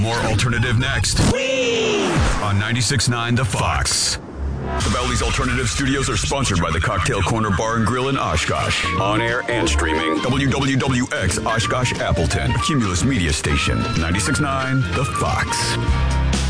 More alternative next. On 96.9 The Fox. The Bally's Alternative Studios are sponsored by the Cocktail Corner Bar and Grill in Oshkosh. On air and streaming. WWWX Oshkosh Appleton. Cumulus Media Station. 96.9 The Fox.